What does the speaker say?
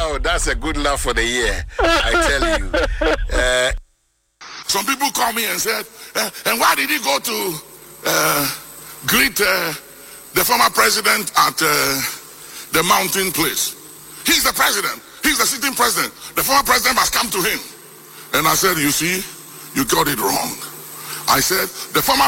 Oh, that's a good laugh for the year, I tell you. Some people call me and said, and why did he go to greet the former president at the mountain place? He's the president. He's the sitting president. The former president must come to him. And I said, you see, you got it wrong. I said, the former